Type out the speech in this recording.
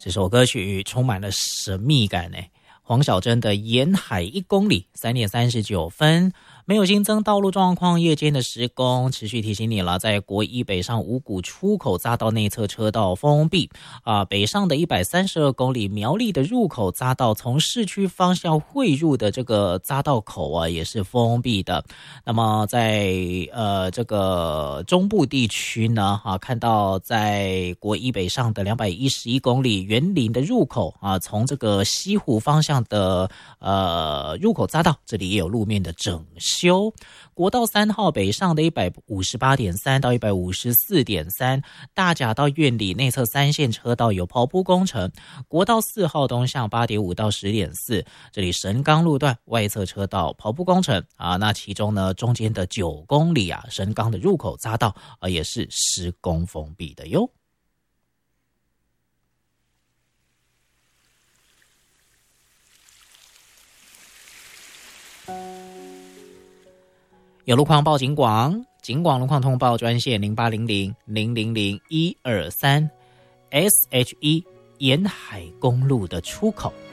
这首歌曲充满了神秘感呢。黄小珍的《沿海1公里》3点39分，没有新增道路状况，夜间的施工持续提醒你了，在国一北上五股出口匝道内侧车道封闭北上的132公里苗栗的入口匝道，从市区方向汇入的这个匝道口也是封闭的。那么在这个中部地区呢看到在国一北上的211公里园林的入口从这个西湖方向的入口匝道，这里也有路面的整修。国道3号北上的158.3到154.3，大甲到苑里内侧3线车道有刨铺工程。国道4号东向8.5到10.4，这里神冈路段外侧车道刨铺工程那其中呢中间的9公里神冈的入口匝道也是施工封闭的哟。有路况报警广，警广路况通报专线0800-000-123 SH1 沿海公路的出口。